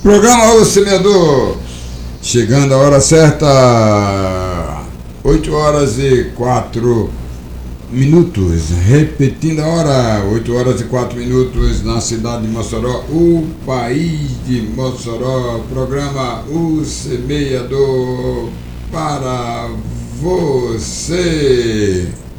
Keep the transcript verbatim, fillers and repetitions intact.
Programa O Semeador, chegando a hora certa, oito horas e quatro minutos, repetindo a hora, oito horas e quatro minutos na cidade de Mossoró, o país de Mossoró, programa O Semeador para você.